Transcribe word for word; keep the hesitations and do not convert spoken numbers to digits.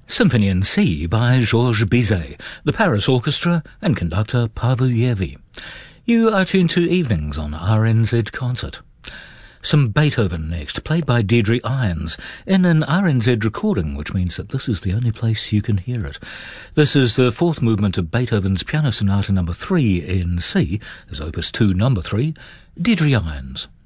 Symphony in C by Georges Bizet, the Paris Orchestra and conductor Paavo Järvi. You are tuned to Evenings on R N Z Concert. Some Beethoven next, played by Deirdre Irons, in an R N Z recording, which means that this is the only place you can hear it. This is the fourth movement of Beethoven's Piano Sonata number three in C, as Opus two number three, Deirdre Irons.